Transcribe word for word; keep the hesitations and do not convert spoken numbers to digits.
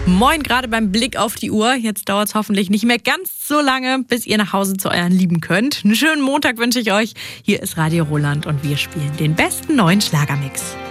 Moin, gerade beim Blick auf die Uhr. Jetzt dauert es hoffentlich nicht mehr ganz so lange, bis ihr nach Hause zu euren Lieben könnt. Einen schönen Montag wünsche ich euch. Hier ist Radio Roland und wir spielen den besten neuen Schlagermix.